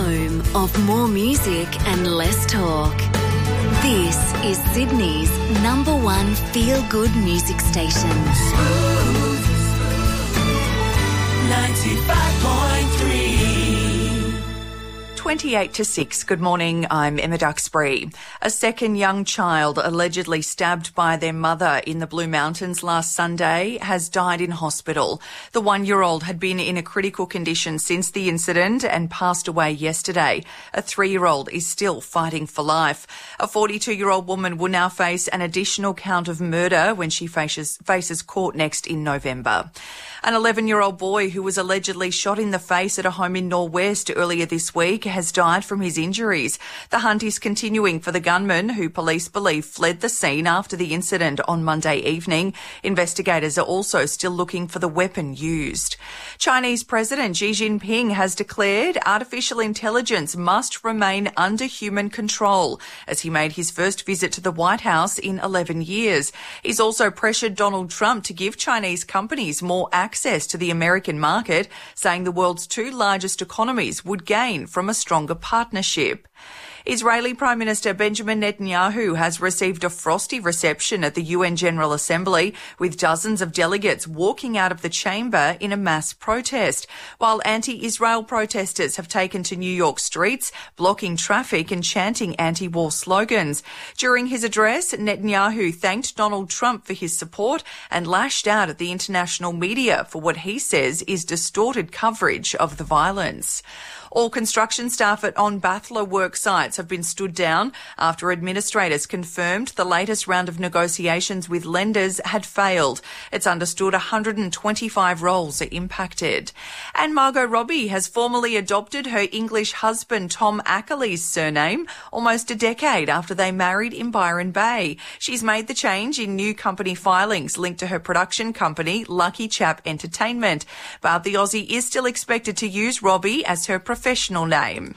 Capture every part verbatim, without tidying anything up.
Home of more music and less talk. This is Sydney's number one feel-good music station. ninety-five point three. twenty-eight to six. Good morning, I'm Emma Duxbury. A second young child allegedly stabbed by their mother in the Blue Mountains last Sunday has died in hospital. The one-year-old had been in a critical condition since the incident and passed away yesterday. A three-year-old is still fighting for life. A forty-two-year-old woman will now face an additional count of murder when she faces, faces court next in November. An eleven-year-old boy who was allegedly shot in the face at a home in Norwest earlier this week has died from his injuries. The hunt is continuing for the gunman, who police believe fled the scene after the incident on Monday evening. Investigators are also still looking for the weapon used. Chinese President Xi Jinping has declared artificial intelligence must remain under human control as he made his first visit to the White House in eleven years. He's also pressured Donald Trump to give Chinese companies more access to the American market, saying the world's two largest economies would gain from a stronger partnership. Israeli Prime Minister Benjamin Netanyahu has received a frosty reception at the U N General Assembly, with dozens of delegates walking out of the chamber in a mass protest, while anti-Israel protesters have taken to New York streets, blocking traffic and chanting anti-war slogans. During his address, Netanyahu thanked Donald Trump for his support and lashed out at the international media for what he says is distorted coverage of the violence. All construction staff at On Bathla work sites have been stood down after administrators confirmed the latest round of negotiations with lenders had failed. It's understood one hundred twenty-five roles are impacted. And Margot Robbie has formally adopted her English husband Tom Ackerley's surname almost a decade after they married in Byron Bay. She's made the change in new company filings linked to her production company, Lucky Chap Entertainment. But the Aussie is still expected to use Robbie as her professional name.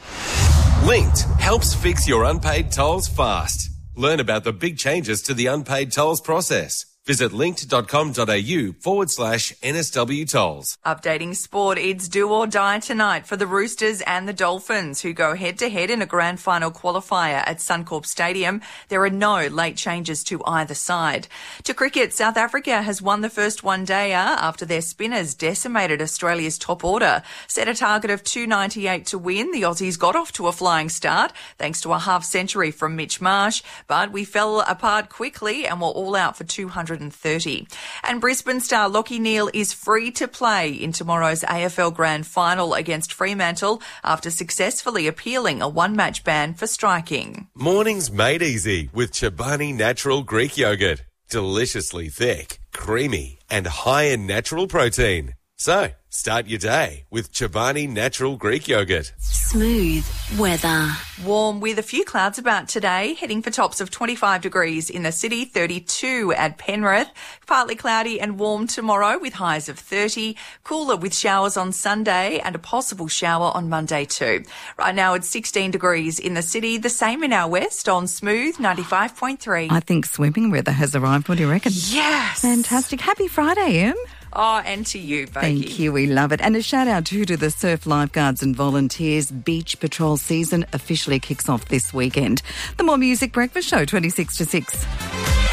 Linked helps fix your unpaid tolls fast. Learn about the big changes to the unpaid tolls process. Visit linked.com.au forward slash NSW tolls. Updating sport, it's do or die tonight for the Roosters and the Dolphins, who go head-to-head in a grand final qualifier at Suncorp Stadium. There are no late changes to either side. To cricket, South Africa has won the first one-dayer after their spinners decimated Australia's top order. Set a target of two ninety-eight to win, the Aussies got off to a flying start thanks to a half-century from Mitch Marsh, but we fell apart quickly and were all out for two hundred thirty. And Brisbane star Lachie Neale is free to play in tomorrow's A F L Grand Final against Fremantle after successfully appealing a one-match ban for striking. Mornings made easy with Chobani Natural Greek Yogurt. Deliciously thick, creamy and high in natural protein. So, start your day with Chobani Natural Greek Yogurt. Smooth weather. Warm with a few clouds about today, heading for tops of twenty-five degrees in the city, thirty-two at Penrith. Partly cloudy and warm tomorrow with highs of thirty. Cooler with showers on Sunday and a possible shower on Monday too. Right now it's sixteen degrees in the city, the same in our west on Smooth ninety-five point three. I think swimming weather has arrived. What do you reckon? Yes. Fantastic. Happy Friday, Em. Oh, and to you, Becky. Thank you. We love it. And a shout out too to the surf lifeguards and volunteers. Beach patrol season officially kicks off this weekend. The More Music Breakfast Show, twenty-six to six.